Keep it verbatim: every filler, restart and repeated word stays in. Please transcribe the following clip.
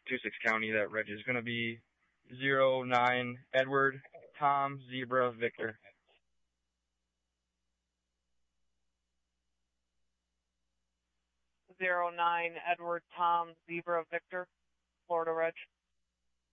two six County, that reg is going to be zero nine Edward Tom Zebra Victor. Zero nine Edward Tom Zebra Victor, Florida reg.